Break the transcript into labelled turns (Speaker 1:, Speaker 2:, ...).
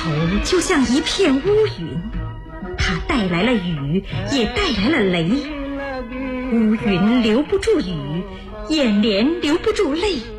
Speaker 1: 头就像一片乌云，它带来了雨，也带来了雷。乌云留不住雨，眼帘留不住泪。